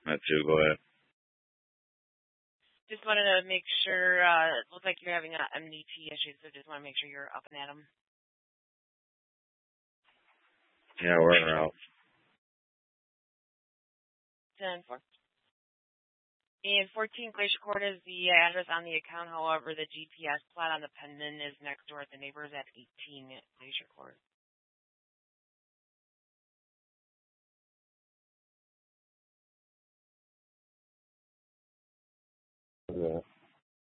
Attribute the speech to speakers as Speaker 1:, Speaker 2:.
Speaker 1: That's you. Go ahead.
Speaker 2: Just wanted to make sure, it looks like you're having MDT issues, so just want to make sure you're up and at them.
Speaker 1: Yeah, we're out.
Speaker 2: 10-4. And 14 Glacier Court is the address on the account. However, the GPS plot on the pendant is next door at the neighbors at 18 Glacier Court.